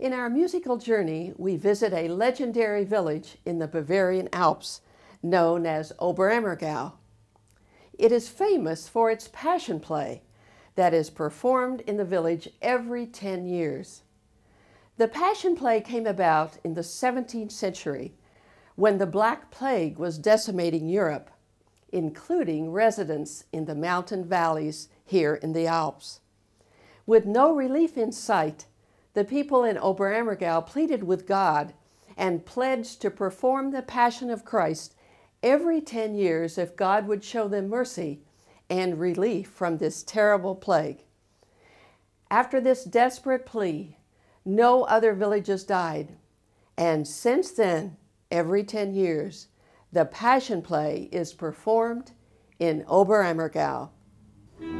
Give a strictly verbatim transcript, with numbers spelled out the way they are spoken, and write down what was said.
In our musical journey, we visit a legendary village in the Bavarian Alps known as Oberammergau. It is famous for its Passion Play that is performed in the village every ten years. The Passion Play came about in the seventeenth century when the Black Plague was decimating Europe, including residents in the mountain valleys here in the Alps. With no relief in sight, the people in Oberammergau pleaded with God and pledged to perform the Passion of Christ every ten years if God would show them mercy and relief from this terrible plague. After this desperate plea, no other villages died, and since then, every ten years, the Passion Play is performed in Oberammergau.